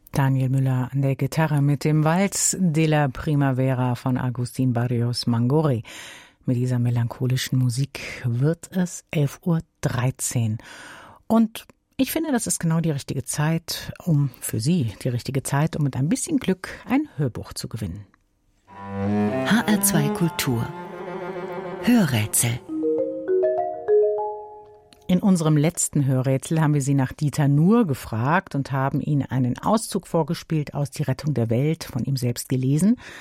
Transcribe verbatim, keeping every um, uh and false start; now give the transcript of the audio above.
Daniel Müller an der Gitarre mit dem Vals de la Primavera von Agustín Barrios Mangoré. Mit dieser melancholischen Musik wird es elf Uhr dreizehn. Und ich finde, das ist genau die richtige Zeit, um für Sie, die richtige Zeit, um mit ein bisschen Glück ein Hörbuch zu gewinnen. H R zwei Kultur Hörrätsel. In unserem letzten Hörrätsel haben wir Sie nach Dieter Nuhr gefragt und haben Ihnen einen Auszug vorgespielt aus Die Rettung der Welt, von ihm selbst gelesen.